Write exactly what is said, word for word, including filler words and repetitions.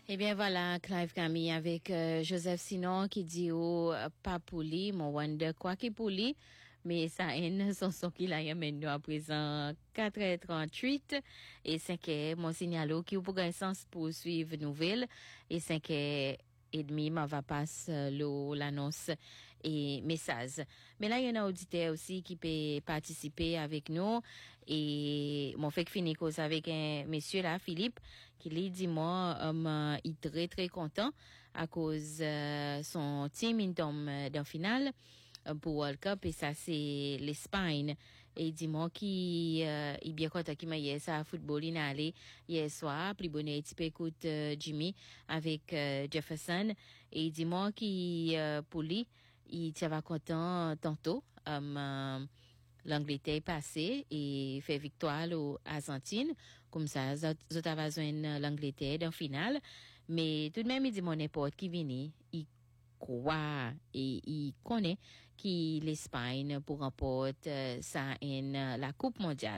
Eh bien voilà, Clive Camille avec euh, Joseph Sinon qui dit oh, pas pour lui, mon wonder quoi qui pour lui, mais ça une chanson qu'il a maintenant à présent quatre heures trente-huit et cinq heures mon signalo qui pour un sens pour suivre nouvelle et cinq heures et demi m'en va passer l'eau l'annonce et message. Mais là il y a un auditeur aussi qui peut participer avec nous et mon fait que finir cause avec un monsieur là Philippe qui lui dit moi um, il est très très content à cause euh, son team il tombe dans finale pour World Cup et ça c'est l'Espagne et dis-moi qui euh, il bien content qui m'a hier ça football il allé hier soir plus bonnet petit peu écoute euh, Jimmy avec euh, Jefferson et dis-moi qui euh, pour lui il va content tantôt um, euh, l'Angleterre est passé et fait victoire aux Argentine comme ça zotava besoin l'Angleterre dans finale mais tout de même il dit mon n'importe qui vini il croit et il connaît qui l'Espagne pour remporter ça en la Coupe mondiale.